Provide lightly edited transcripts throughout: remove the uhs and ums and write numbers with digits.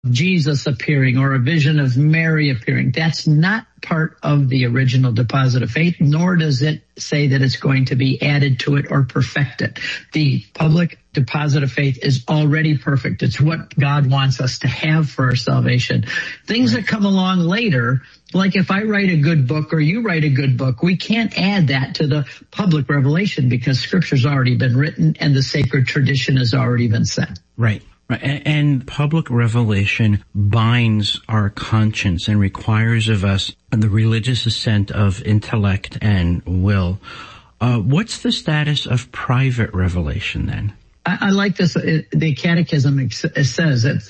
Jesus appearing or a vision of Mary appearing. That's not part of the original deposit of faith, nor does it say that it's going to be added to it or perfected. The public deposit of faith is already perfect. It's what God wants us to have for our salvation. Things that come along later, like if I write a good book or you write a good book, we can't add that to the public revelation because Scripture's already been written and the sacred tradition has already been set. Right. And public revelation binds our conscience and requires of us the religious assent of intellect and will. What's the status of private revelation then? I like this. The Catechism says that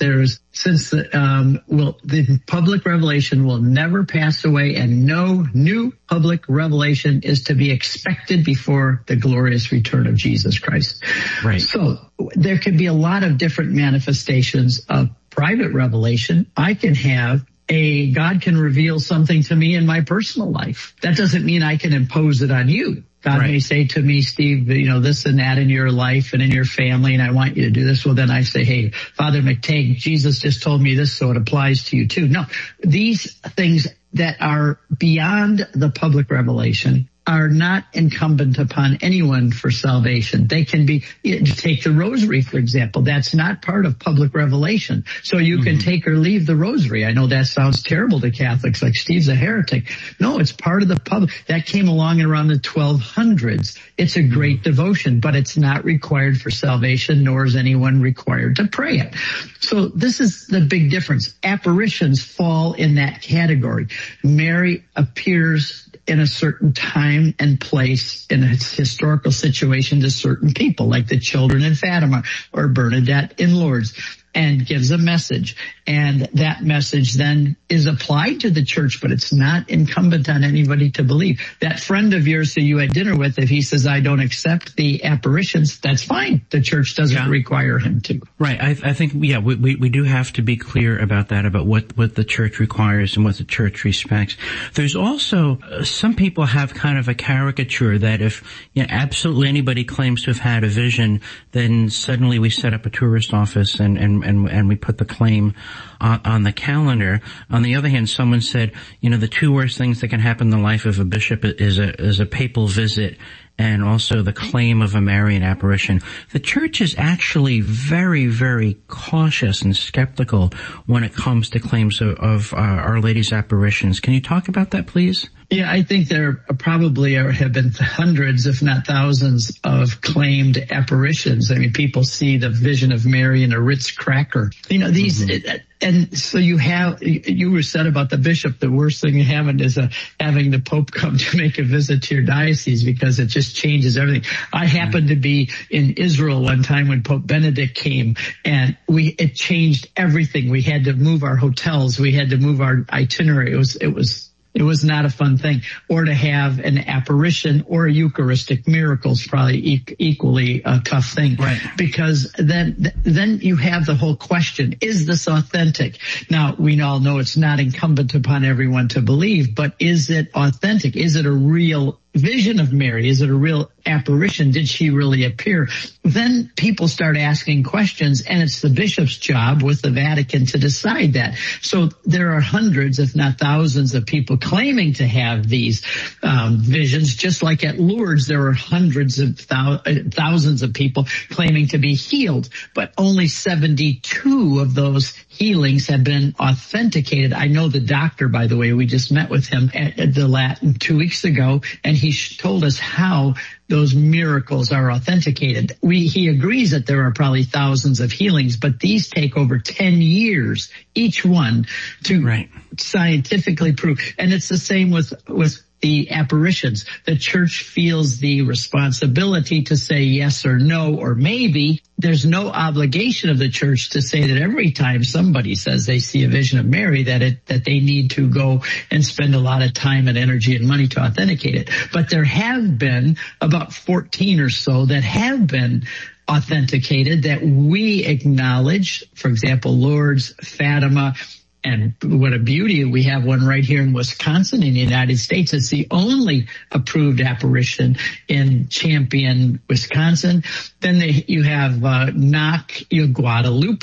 the public revelation will never pass away, and no new public revelation is to be expected before the glorious return of Jesus Christ. Right. So there can be a lot of different manifestations of private revelation. I can have God can reveal something to me in my personal life. That doesn't mean I can impose it on you. God may say to me, Steve, this and that in your life and in your family, and I want you to do this. Well, then I say, hey, Father McTagg, Jesus just told me this, so it applies to you too. No, these things that are beyond the public revelation are not incumbent upon anyone for salvation. They can be, take the rosary, for example. That's not part of public revelation. So you can take or leave the rosary. I know that sounds terrible to Catholics, like Steve's a heretic. No, it's part of the public. That came along around the 1200s. It's a great devotion, but it's not required for salvation, nor is anyone required to pray it. So this is the big difference. Apparitions fall in that category. Mary appears in a certain time and place in a historical situation to certain people, like the children in Fatima or Bernadette in Lourdes, and gives a message. And that message then is applied to the church, but it's not incumbent on anybody to believe. That friend of yours who you had dinner with, if he says, I don't accept the apparitions, that's fine. The church doesn't require him to. Right. I think, we do have to be clear about that, about what the church requires and what the church respects. There's also, some people have kind of a caricature that if absolutely anybody claims to have had a vision, then suddenly we set up a tourist office and we put the claim on the calendar. On the other hand, someone said, the two worst things that can happen in the life of a bishop is a papal visit and also the claim of a Marian apparition. The church is actually very, very cautious and skeptical when it comes to claims of Our Lady's apparitions. Can you talk about that, please? Yeah, I think there probably have been hundreds, if not thousands, of claimed apparitions. I mean, people see the vision of Mary in a Ritz cracker. These, and so you were said about the bishop, the worst thing having is having the Pope come to make a visit to your diocese, because it just changes everything. I happened to be in Israel one time when Pope Benedict came, and it changed everything. We had to move our hotels. We had to move our itinerary. It was not a fun thing. Or to have an apparition or a Eucharistic miracle is probably equally a tough thing. Right. Because then you have the whole question, is this authentic? Now, we all know it's not incumbent upon everyone to believe, but is it authentic? Is it a real vision of Mary? Is it a real apparition? Did she really appear? Then people start asking questions, and it's the bishop's job with the Vatican to decide that. So there are hundreds, if not thousands, of people claiming to have these visions. Just like at Lourdes, there are hundreds of thousands of people claiming to be healed, but only 72 of those healings have been authenticated. I know the doctor, by the way, we just met with him at the Latin 2 weeks ago, and he told us how those miracles are authenticated. He agrees that there are probably thousands of healings, but these take over 10 years, each one, to scientifically prove. And it's the same with the apparitions. The church feels the responsibility to say yes or no, or maybe. There's no obligation of the church to say that every time somebody says they see a vision of Mary that they need to go and spend a lot of time and energy and money to authenticate it. But there have been about 14 or so that have been authenticated that we acknowledge. For example, Lourdes, Fatima, and what a beauty. We have one right here in Wisconsin in the United States. It's the only approved apparition in Champion, Wisconsin. Then you have Guadalupe,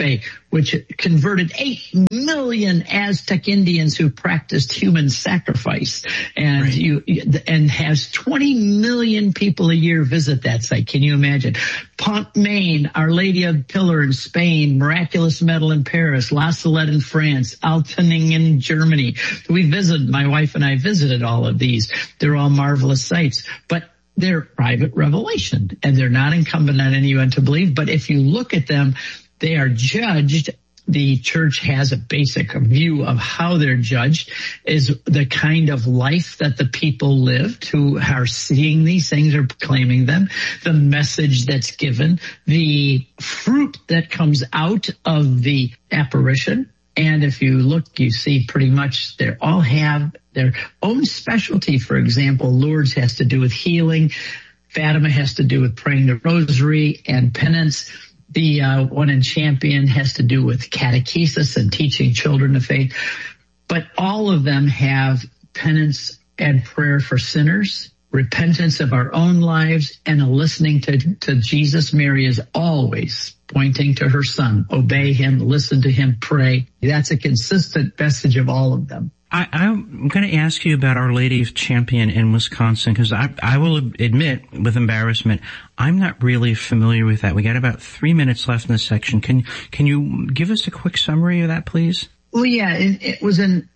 which converted 8 million Aztec Indians who practiced human sacrifice, and and has 20 million people a year visit that site. Can you imagine? Pont Maine, Our Lady of Pillar in Spain, Miraculous Medal in Paris, La Salette in France, Altening in Germany. My wife and I visited all of these. They're all marvelous sites, but they're private revelation, and they're not incumbent on anyone to believe. But if you look at them, they are judged. The church has a basic view of how they're judged, is the kind of life that the people lived who are seeing these things or claiming them, the message that's given, the fruit that comes out of the apparition. And if you look, you see pretty much they all have their own specialty. For example, Lourdes has to do with healing. Fatima has to do with praying the rosary and penance. The one in Champion has to do with catechesis and teaching children the faith. But all of them have penance and prayer for sinners, repentance of our own lives, and a listening to Jesus. Mary is always pointing to her son. Obey him, listen to him, pray. That's a consistent message of all of them. I'm going to ask you about Our Lady of Champion in Wisconsin, because I will admit with embarrassment, I'm not really familiar with that. We got about 3 minutes left in this section. Can you give us a quick summary of that, please? Well, yeah, it was in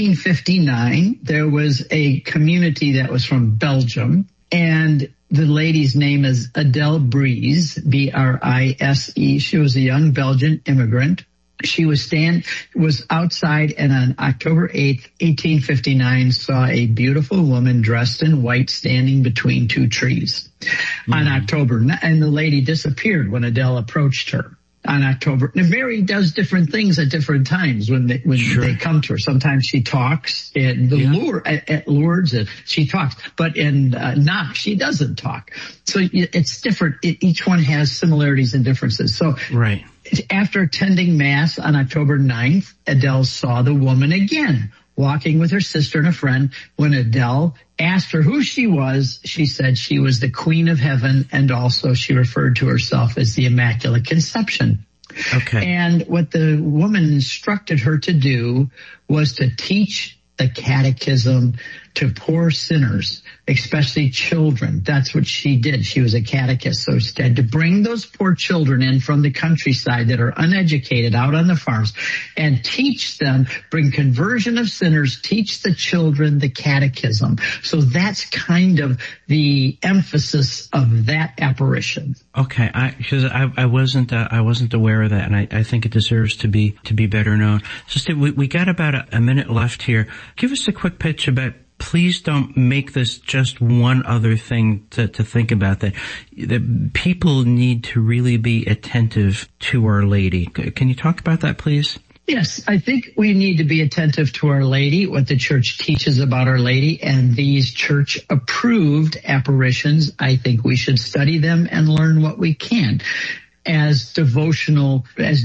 1859. There was a community that was from Belgium, and the lady's name is Adele Brise, B-R-I-S-E. She was a young Belgian immigrant. She was outside, and on October 8th, 1859, saw a beautiful woman dressed in white standing between two trees on October. And the lady disappeared when Adele approached her on October. Now, Mary does different things at different times when they come to her. Sometimes she talks. At Lourdes, she talks. But in Knox, she doesn't talk. So it's different. Each one has similarities and differences. So right. After attending Mass on October 9th, Adele saw the woman again, walking with her sister and a friend. When Adele asked her who she was, she said she was the Queen of Heaven, and also she referred to herself as the Immaculate Conception. Okay. And what the woman instructed her to do was to teach the catechism to poor sinners, especially children. That's what she did. She was a catechist. So instead, to bring those poor children in from the countryside that are uneducated out on the farms and teach them, bring conversion of sinners, teach the children the catechism. So that's kind of the emphasis of that apparition. Okay, because I wasn't aware of that, and I think it deserves to be better known. So we got about a minute left here. Give us a quick pitch about. Please don't make this just one other thing to think about, that people need to really be attentive to Our Lady. Can you talk about that, please? Yes, I think we need to be attentive to Our Lady, what the church teaches about Our Lady, and these church-approved apparitions. I think we should study them and learn what we can. As devotional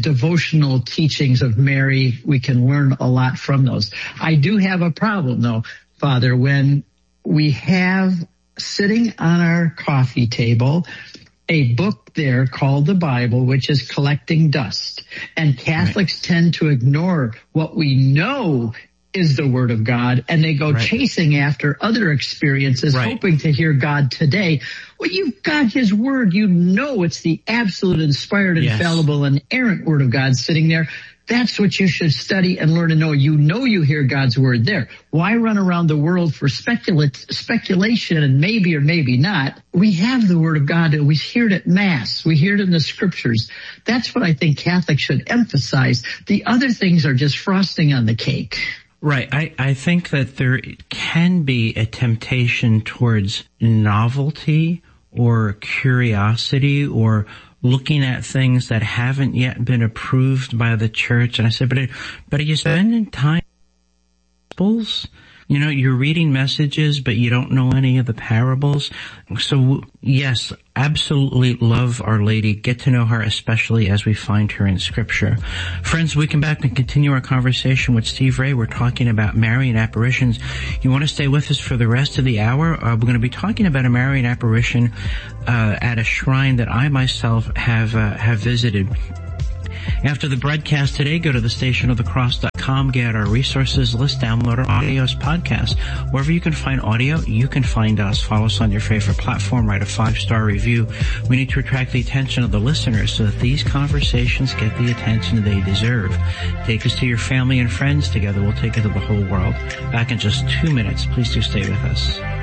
teachings of Mary, we can learn a lot from those. I do have a problem, though, Father, when we have sitting on our coffee table a book there called the Bible, which is collecting dust, and Catholics tend to ignore what we know is the Word of God, and they go chasing after other experiences, hoping to hear God today. Well, you've got His Word. You know it's the absolute, inspired, infallible, and inerrant Word of God sitting there. That's what you should study and learn to know. You know you hear God's Word there. Why run around the world for speculation and maybe or maybe not? We have the Word of God, and we hear it at Mass. We hear it in the Scriptures. That's what I think Catholics should emphasize. The other things are just frosting on the cake. Right. I think that there can be a temptation towards novelty or curiosity or looking at things that haven't yet been approved by the church. And I said, but are you spending time in parables? You know, you're reading messages, but you don't know any of the parables. So yes, absolutely love Our Lady. Get to know her, especially as we find her in Scripture. Friends, we come back and continue our conversation with Steve Ray. We're talking about Marian apparitions. You want to stay with us for the rest of the hour? We're going to be talking about a Marian apparition at a shrine that I myself have visited. After the broadcast today, go to thestationofthecross.com, get our resources list, download our audios podcast. Wherever you can find audio, you can find us. Follow us on your favorite platform, write a 5-star review. We need to attract the attention of the listeners so that these conversations get the attention they deserve. Take us to your family and friends. Together we'll take it to the whole world. Back in just 2 minutes. Please do stay with us.